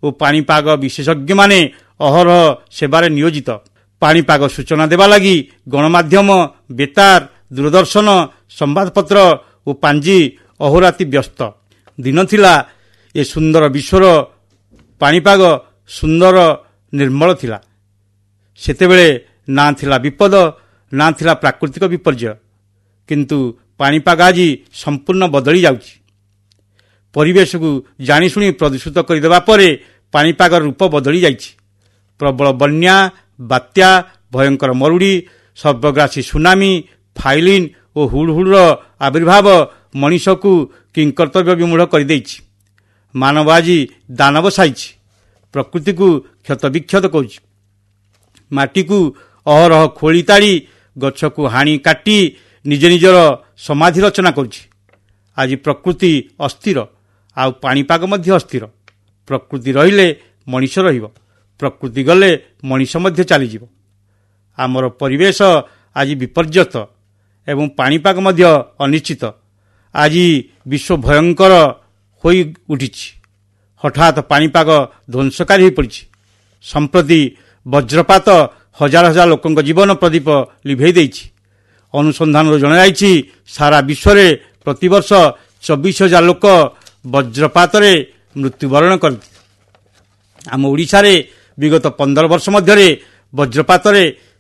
ଓ ପାଣିପାଗ ବିଶେଷଜ୍ଞମାନେ ଅହରହ ସେବାରେ ନିୟୋଜିତ। ପାଣିପାଗ ସୂଚନା ଦେବା ଲାଗି ଗଣମାଧ୍ୟମ, ବେତାର, ଦୂରଦର୍ଶନ, ସମ୍ବାଦପତ୍ର ଓ ପାଞ୍ଜି ଅହୋରାତି ବ୍ୟସ୍ତ। ଦିନ ଥିଲା ଏ ସୁନ୍ଦର ବିଶ୍ୱର ପାଣିପାଗ ସୁନ୍ଦର ନିର୍ମଳ ଥିଲା। ସେତେବେଳେ ନା ଥିଲା ବିପଦ, ନା ଥିଲା ପ୍ରାକୃତିକ ବିପର୍ଯ୍ୟୟ। କିନ୍ତୁ ପାଣିପାଗ ଆଜି ସମ୍ପୂର୍ଣ୍ଣ ବଦଳି ଯାଉଛି। ପରିବେଶକୁ ଜାଣିଶୁଣି ପ୍ରଦୂଷିତ କରିଦେବା ପରେ ପାଣିପାଗର ରୂପ ବଦଳି ଯାଇଛି। ପ୍ରବଳ ବନ୍ୟା, ବାତ୍ୟା, ଭୟଙ୍କର ମରୁଡ଼ି, ସର୍ବଗ୍ରାସୀ ସୁନାମି, ଫାଇଲିନ୍ ଓ ହୁଡ଼ହୁଡ଼ର ଆବିର୍ଭାବ ମଣିଷକୁ କିଂକର୍ତ୍ତବ୍ୟ ବିମୂଢ଼ କରିଦେଇଛି। ମାନବ ଆଜି ଦାନ ବସାଇଛି, ପ୍ରକୃତିକୁ କ୍ଷତବିକ୍ଷତ କରୁଛି। ମାଟିକୁ ଅହରହ ଖୋଳି ତାଡ଼ି, ଗଛକୁ ହାଣି କାଟି ନିଜ ନିଜର ସମାଧି ରଚନା କରୁଛି। ଆଜି ପ୍ରକୃତି ଅସ୍ଥିର, ଆଉ ପାଣିପାଗ ମଧ୍ୟ ଅସ୍ଥିର। ପ୍ରକୃତି ରହିଲେ ମଣିଷ ରହିବ, ପ୍ରକୃତି ଗଲେ ମଣିଷ ମଧ୍ୟ ଚାଲିଯିବ। ଆମର ପରିବେଶ ଆଜି ବିପର୍ଯ୍ୟସ୍ତ ଏବଂ ପାଣିପାଗ ମଧ୍ୟ ଅନିଶ୍ଚିତ। ଆଜି ବିଶ୍ୱ ଭୟଙ୍କର ହୋଇ ଉଠିଛି। ହଠାତ୍ ପାଣିପାଗ ଧ୍ୱଂସକାରୀ ହୋଇପଡ଼ିଛି। ସମ୍ପ୍ରତି ବଜ୍ରପାତ ହଜାର ହଜାର ଲୋକଙ୍କ ଜୀବନ ପ୍ରଦୀପ ଲିଭେଇ ଦେଇଛି। ଅନୁସନ୍ଧାନରୁ ଜଣାଯାଇଛି ସାରା ବିଶ୍ୱରେ ପ୍ରତିବର୍ଷ 24,000 ଲୋକ ବଜ୍ରପାତରେ ମୃତ୍ୟୁବରଣ କରନ୍ତି। ଆମ ଓଡ଼ିଶାରେ ବିଗତ 15 ବର୍ଷ ମଧ୍ୟରେ ବଜ୍ରପାତରେ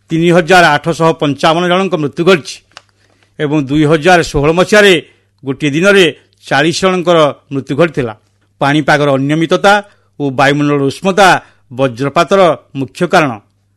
3,855 ଜଣଙ୍କ ମୃତ୍ୟୁ ଘଟିଛି ଏବଂ 2016 ମସିହାରେ ଗୋଟିଏ ଦିନରେ 40 ଜଣଙ୍କର ମୃତ୍ୟୁ ଘଟିଥିଲା। ପାଣିପାଗର ଅନିୟମିତତା ଓ ବାୟୁମଣ୍ଡଳର ଉଷ୍ମତା ବଜ୍ରପାତର ମୁଖ୍ୟ କାରଣ।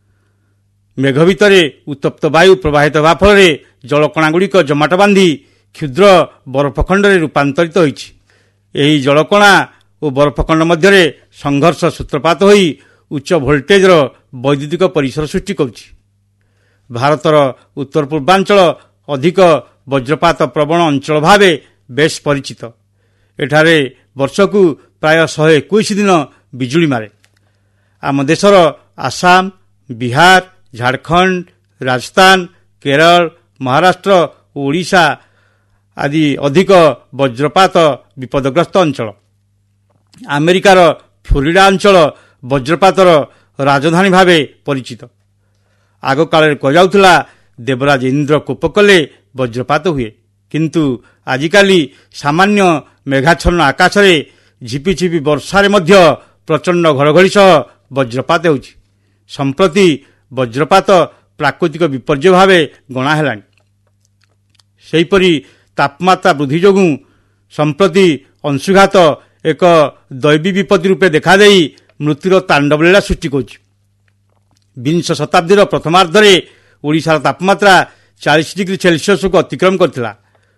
ମେଘ ଭିତରେ ଉତ୍ତପ୍ତ ବାୟୁ ପ୍ରବାହିତ ହେବା ଫଳରେ ଜଳକଣାଗୁଡ଼ିକ ଜମାଟ ବାନ୍ଧି କ୍ଷୁଦ୍ର ବରଫଖଣ୍ଡରେ ରୂପାନ୍ତରିତ ହୋଇଛି। ଏହି ଜଳକଣା ଓ ବରଫଖଣ୍ଡ ମଧ୍ୟରେ ସଂଘର୍ଷ ସୂତ୍ରପାତ ହୋଇ ଉଚ୍ଚ ଭୋଲ୍ଟେଜର ବୈଦ୍ୟୁତିକ ପରିସର ସୃଷ୍ଟି କରୁଛି। ଭାରତର ଉତ୍ତର ପୂର୍ବାଞ୍ଚଳ ଅଧିକ ବଜ୍ରପାତ ପ୍ରବଣ ଅଞ୍ଚଳ ଭାବେ ବେଶ୍ ପରିଚିତ। ଏଠାରେ ବର୍ଷକୁ ପ୍ରାୟ 121 ଦିନ ବିଜୁଳି ମାରେ। ଆମ ଦେଶର ଆସାମ, ବିହାର, ଝାଡ଼ଖଣ୍ଡ, ରାଜସ୍ଥାନ, କେରଳ, ମହାରାଷ୍ଟ୍ର ଓ ଓଡ଼ିଶା ଆଦି ଅଧିକ ବଜ୍ରପାତ ବିପଦଗ୍ରସ୍ତ ଅଞ୍ଚଳ। ଆମେରିକାର ଫ୍ଲୋରିଡା ଅଞ୍ଚଳ ବଜ୍ରପାତର ରାଜଧାନୀ ଭାବେ ପରିଚିତ। ଆଗକାଳରେ କୁହାଯାଉଥିଲା ଦେବରାଜ ଇନ୍ଦ୍ର କୋପ କଲେ ବଜ୍ରପାତ ହୁଏ, କିନ୍ତୁ ଆଜିକାଲି ସାମାନ୍ୟ ମେଘାଚ୍ଛନ୍ନ ଆକାଶରେ ଝିପିଝିପି ବର୍ଷାରେ ମଧ୍ୟ ପ୍ରଚଣ୍ଡ ଘଡ଼ଘଡ଼ି ସହ ବଜ୍ରପାତ ହେଉଛି। ସମ୍ପ୍ରତି ବଜ୍ରପାତ ପ୍ରାକୃତିକ ବିପର୍ଯ୍ୟୟ ଭାବେ ଗଣା ହେଲାଣି। ସେହିପରି ତାପମାତ୍ରା ବୃଦ୍ଧି ଯୋଗୁଁ ସମ୍ପ୍ରତି ଅଂଶୁଘାତ ଏକ ଦୈବୀ ବିପତ୍ତି ରୂପେ ଦେଖାଦେଇ ମୃତ୍ୟୁର ତାଣ୍ଡବ ଲୀଳା ସୃଷ୍ଟି କରୁଛି। ବିଂଶ ଶତାବ୍ଦୀର ପ୍ରଥମାର୍ଦ୍ଧରେ ଓଡ଼ିଶାର ତାପମାତ୍ରା 40 ଡିଗ୍ରୀ ସେଲସିୟସକୁ ଅତିକ୍ରମ କରିଥିଲା।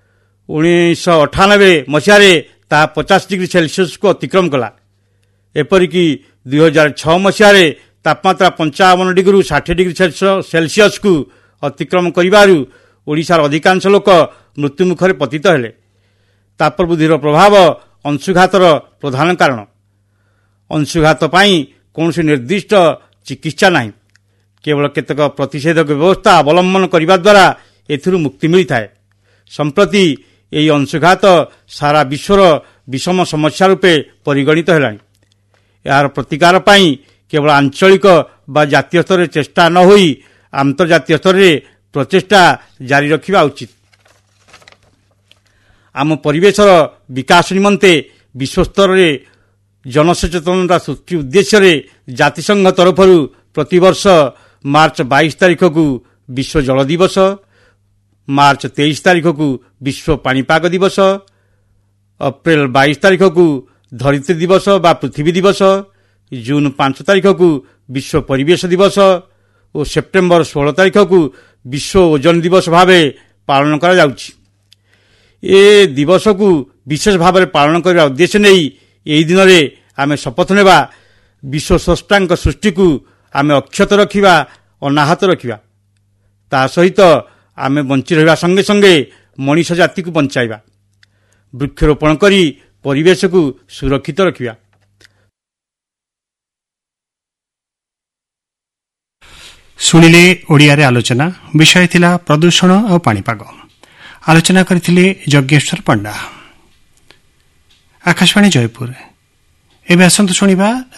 1998 ମସିହାରେ ତାହା 50 ଡିଗ୍ରୀ ସେଲସିୟସକୁ ଅତିକ୍ରମ କଲା। ଏପରିକି 2006 ମସିହାରେ ତାପମାତ୍ରା 55 ଡିଗ୍ରୀରୁ 60 ଡିଗ୍ରୀ ସେଲସିୟସକୁ ଅତିକ୍ରମ କରିବାରୁ ଓଡ଼ିଶାର ଅଧିକାଂଶ ଲୋକ ମୃତ୍ୟୁମୁଖରେ ପତିତ ହେଲେ। ତାପବୃଦ୍ଧିର ପ୍ରଭାବ ଅଂଶୁଘାତର ପ୍ରଧାନ କାରଣ। ଅଂଶୁଘାତ ପାଇଁ କୌଣସି ନିର୍ଦ୍ଦିଷ୍ଟ ଚିକିତ୍ସା ନାହିଁ। କେବଳ କେତେକ ପ୍ରତିଷେଧକ ବ୍ୟବସ୍ଥା ଅବଲମ୍ବନ କରିବା ଦ୍ୱାରା ଏଥିରୁ ମୁକ୍ତି ମିଳିଥାଏ। ସମ୍ପ୍ରତି ଏହି ଅଂଶୁଘାତ ସାରା ବିଶ୍ୱର ବିଷମ ସମସ୍ୟା ରୂପେ ପରିଗଣିତ ହେଲାଣି। ଏହାର ପ୍ରତିକାର ପାଇଁ କେବଳ ଆଞ୍ଚଳିକ ବା ଜାତୀୟ ସ୍ତରରେ ଚେଷ୍ଟା ନ ହୋଇ ଆନ୍ତର୍ଜାତୀୟ ସ୍ତରରେ ପ୍ରଚେଷ୍ଟା ଜାରି ରଖିବା ଉଚିତ। ଆମ ପରିବେଶର ବିକାଶ ନିମନ୍ତେ ବିଶ୍ୱସ୍ତରରେ ଜନସଚେତନତା ସୃଷ୍ଟି ଉଦ୍ଦେଶ୍ୟରେ ଜାତିସଂଘ ତରଫରୁ ପ୍ରତିବର୍ଷ ମାର୍ଚ୍ଚ 22 ତାରିଖକୁ ବିଶ୍ୱ ଜଳ ଦିବସ, ମାର୍ଚ୍ଚ 23 ତାରିଖକୁ ବିଶ୍ୱ ପାଣିପାଗ ଦିବସ, ଅପ୍ରେଲ 22 ତାରିଖକୁ ଧରିତ୍ରୀ ଦିବସ ବା ପୃଥିବୀ ଦିବସ, ଜୁନ 5 ତାରିଖକୁ ବିଶ୍ୱ ପରିବେଶ ଦିବସ ଓ ସେପ୍ଟେମ୍ବର 16 ତାରିଖକୁ ବିଶ୍ୱ ଓଜୋନ ଦିବସ ଭାବେ ପାଳନ କରାଯାଉଛି। ଏ ଦିବସକୁ ବିଶେଷ ଭାବରେ ପାଳନ କରିବା ଉଦ୍ଦେଶ୍ୟ ନେଇ ଏହି ଦିନରେ ଆମେ ଶପଥ ନେବା, ବିଶ୍ୱ ସ୍ରଷ୍ଟାଙ୍କ ସୃଷ୍ଟିକୁ ଆମେ ଅକ୍ଷତ ରଖିବା, ଅନାହତ ରଖିବା। ତା ସହିତ ଆମେ ବଞ୍ଚି ରହିବା ସଙ୍ଗେ ସଙ୍ଗେ ମଣିଷ ଜାତିକୁ ବଞ୍ଚାଇବା। ବୃକ୍ଷରୋପଣ କରି ପରିବେଶକୁ ସୁରକ୍ଷିତ ରଖିବା। ଶୁଣିଲେ ଓଡ଼ିଆରେ ଆଲୋଚନା। ବିଷୟ ଥିଲା ପ୍ରଦୂଷଣ ଆଉ ପାଣିପାଗ। ଆଲୋଚନା କରିଥିଲେ ଯଜ୍ଞେଶ୍ୱର ପଣ୍ଡା। ଆକାଶବାଣୀ ଜୟପୁର। ଏବେ ଆସନ୍ତୁ ଶୁଣିବା